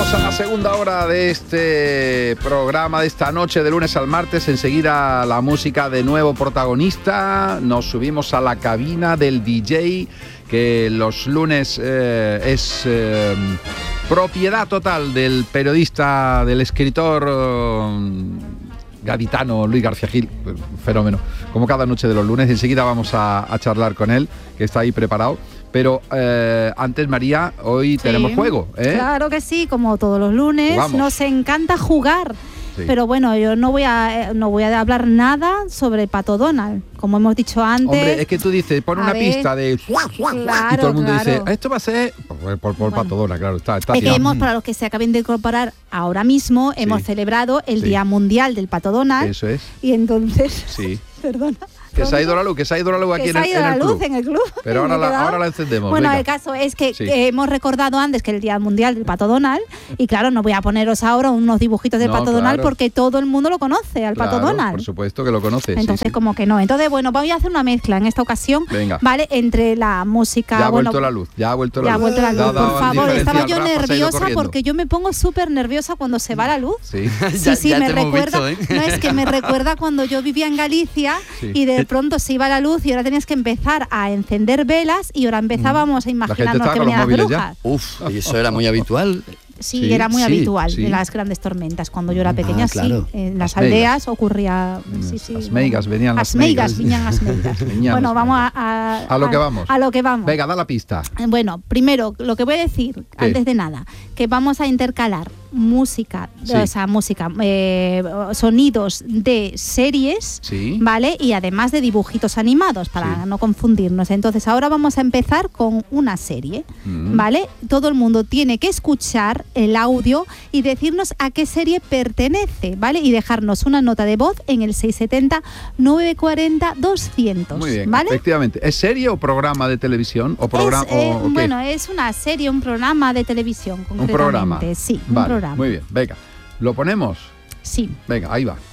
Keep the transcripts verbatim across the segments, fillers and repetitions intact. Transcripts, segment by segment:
Llegamos a la segunda hora de este programa, de esta noche, de lunes al martes. Enseguida la música de nuevo protagonista. Nos subimos a la cabina del D J, que los lunes eh, es eh, propiedad total del periodista, del escritor eh, gaditano Luis García Gil. Fenómeno, como cada noche de los lunes. Enseguida vamos a, a charlar con él, que está ahí preparado. Pero eh, antes, María, hoy sí, tenemos juego, ¿eh? Claro que sí, como todos los lunes. Jugamos. Nos encanta jugar. Sí. Pero bueno, yo no voy a no voy a hablar nada sobre Pato Donald, como hemos dicho antes. Hombre, es que tú dices, pon una ver, pista de... Claro, y todo el mundo claro. dice, esto va a ser... Por, por, por bueno, Pato Donald, claro. Está, está es que hemos, para los que se acaben de incorporar ahora mismo, sí. hemos celebrado el sí. Día Mundial del Pato Donald. Eso es. Y entonces... Sí. Perdona. Que se ha ido la luz, que se ha ido la luz aquí en el, en el club. en el club. Pero ahora la, ahora la encendemos. Bueno, venga. El caso es que sí. hemos recordado antes que el Día Mundial del Pato Donald, y claro, no voy a poneros ahora unos dibujitos del no, Pato claro. Donald porque todo el mundo lo conoce, al claro, Pato Donald. Por supuesto que lo conoce. Entonces, sí, sí. como que no. Entonces, bueno, voy a hacer una mezcla en esta ocasión, venga. ¿vale? Entre la música... Ya ha bueno, vuelto la luz, ya ha vuelto la ya luz. Ya ha vuelto la luz, da, por favor. Estaba yo Rafa nerviosa porque yo me pongo súper nerviosa cuando se va la luz. Sí, sí, ya, sí ya me te recuerda... hemos visto, ¿eh? No, es que me recuerda cuando yo vivía en Galicia sí. y de pronto se iba la luz y ahora tenías que empezar a encender velas y ahora empezábamos a imaginarnos que venían las brujas. Uf, y eso era muy habitual. Sí, sí, era muy sí, habitual sí. en las grandes tormentas. Cuando yo era pequeña, ah, claro. sí. En las As aldeas meigas. ocurría... Sí, sí, las meigas, venían las as meigas. meigas. Venían las meigas. Bueno, vamos a, a... A lo que vamos. A lo que vamos. Venga, da la pista. Bueno, primero, lo que voy a decir, ¿Qué? Antes de nada, que vamos a intercalar música, sí. o sea, música, eh, sonidos de series, sí. ¿vale? Y además de dibujitos animados, para sí. no confundirnos. Entonces, ahora vamos a empezar con una serie, mm. ¿vale? Todo el mundo tiene que escuchar el audio y decirnos a qué serie pertenece, ¿vale? Y dejarnos una nota de voz en el seis siete cero, nueve cuatro cero, doscientos. Muy bien, ¿vale? efectivamente. ¿Es serie o programa de televisión? ¿O programa? Es, eh, o, ¿o bueno, es una serie, un programa de televisión, concretamente. Un programa. Sí, vale, un programa. Muy bien, venga. ¿Lo ponemos? Sí. Venga, ahí va.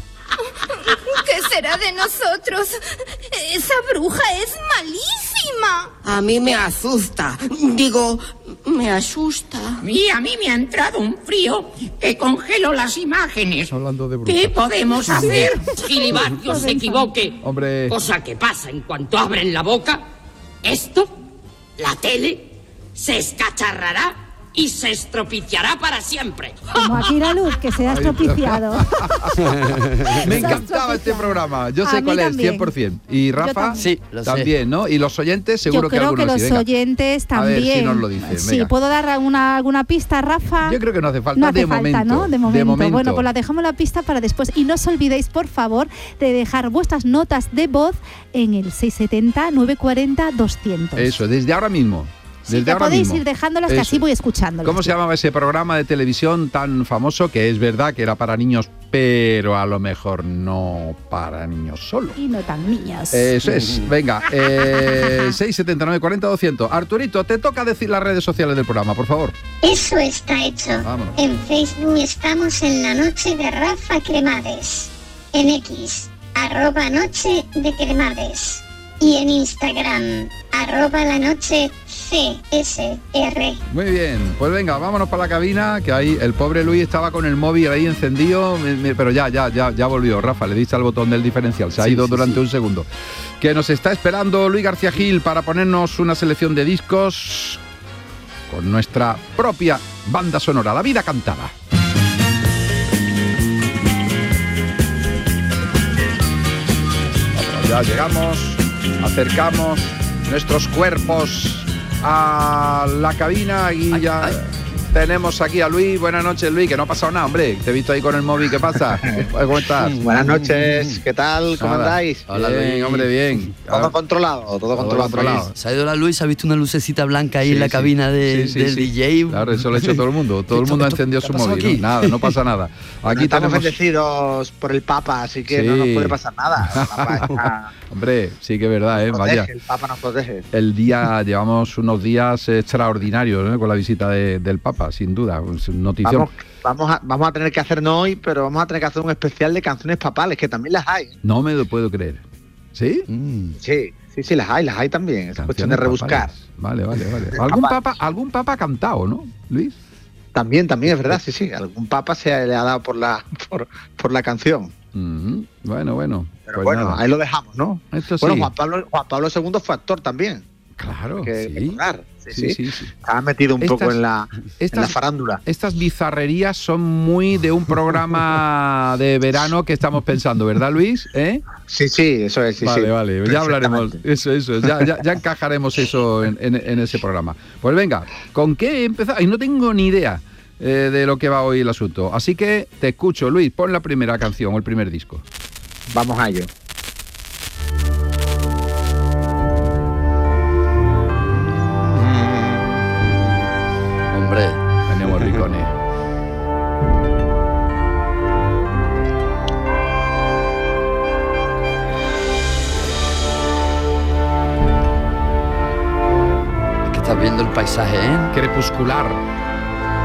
¿Qué será de nosotros? Esa bruja es malísima. A mí me asusta. Digo, me asusta. Y a mí me ha entrado un frío que congelo las imágenes. Hablando de brujas. ¿Qué podemos hacer? Gilibatios se equivoque. Hombre. Cosa que pasa en cuanto abren la boca. Esto, la tele, se escacharrará y se estropiciará para siempre. Como aquí la luz, que se ha estropiciado. Me encantaba este programa. Yo sé A cuál mí es, también. cien por ciento. Y Rafa, sí, lo también, sé. ¿no? Y los oyentes, seguro Yo que creo algunos que los sí. Venga. oyentes también. A ver si nos lo dicen. Sí, venga. ¿puedo dar alguna, alguna pista, Rafa? Yo creo que no hace falta, no hace de, falta momento, ¿no? de momento. de momento. Bueno, pues la dejamos la pista para después. Y no os olvidéis, por favor, de dejar vuestras notas de voz en el seis siete cero, nueve cuatro cero, doscientos. Eso, desde ahora mismo. Sí, Desde que ahora podéis mismo. ir dejándolas, que Eso. así voy escuchándolas. ¿Cómo se llamaba ese programa de televisión tan famoso que es verdad que era para niños, pero a lo mejor no para niños solo? Y no tan niñas. Eso es. Venga, eh, seis siete nueve cuatro cero, doscientos. Arturito, te toca decir las redes sociales del programa, por favor. Eso está hecho. Vámonos. En Facebook estamos en La Noche de Rafa Cremades. En X, arroba Noche de Cremades. Y en Instagram, arroba La Noche C S R. Muy bien, pues venga, vámonos para la cabina, que ahí el pobre Luis estaba con el móvil ahí encendido, pero ya, ya, ya, ya volvió. Rafa, le diste al botón del diferencial, se ha sí, ido sí, durante sí. un segundo. Que nos está esperando Luis García Gil para ponernos una selección de discos con nuestra propia banda sonora, La Vida Cantada. Bueno, ya llegamos, acercamos nuestros cuerpos a la cabina y ay, ya ay. tenemos aquí a Luis. Buenas noches, Luis, que no ha pasado nada, hombre. Te he visto ahí con el móvil, ¿qué pasa? ¿Cómo estás? Buenas noches, ¿qué tal? ¿Cómo Nada. andáis? Hola, Bien, Luis. hombre, bien. Todo controlado, todo, Todo controlado. controlado. Se ha ido la luz, se ha visto una lucecita blanca ahí Sí, en la sí. cabina de, Sí, sí, del sí. D J. Claro, eso lo ha hecho todo el mundo. Todo el mundo ha Esto- encendido ¿qué su ha pasado móvil. aquí? ¿no? Nada, no pasa nada. Aquí Estamos tenemos... bendecidos por el Papa, así que Sí. no nos puede pasar nada. El Papa, está- Hombre, sí que es verdad, ¿eh? nos Vaya. protege, el Papa nos protege. El día, llevamos unos días extraordinarios, ¿no? Con la visita de- del Papa, sin duda. Es una notición. Vamos, vamos, a, vamos a tener que hacer no hoy, pero vamos a tener que hacer un especial de canciones papales, que también las hay. No me lo puedo creer. ¿Sí? Mm. Sí, sí, sí, las hay, las hay también. Es cuestión de Canciones rebuscar. papales. Vale, vale, vale. ¿Algún papa, algún papa ha cantado, ¿no, Luis? También, también es verdad, sí, sí. Algún papa se le ha dado por la por, por la canción. Mm-hmm. Bueno, bueno. Pero pues bueno, nada. ahí lo dejamos, ¿no? Esto Bueno, sí. Juan Pablo, Juan Pablo segundo fue actor también. Claro, Que sí. recordar. Sí, Sí, sí. sí, sí. Estaba metido un Estas- poco en la, estas- en la farándula. Estas bizarrerías son muy de un programa de verano que estamos pensando, ¿verdad, Luis? ¿Eh? Sí, sí, eso es. Sí, vale, sí. vale, ya hablaremos. Perfectamente. Eso, eso, ya, ya, ya encajaremos eso en, en- en ese programa. Pues venga, ¿con qué empezar? Y no tengo ni idea eh, de lo que va hoy el asunto. Así que te escucho, Luis, pon la primera canción o el primer disco. Vamos a ello. Hombre, Tenemos ricones. es que estás viendo el paisaje, ¿eh? Crepuscular.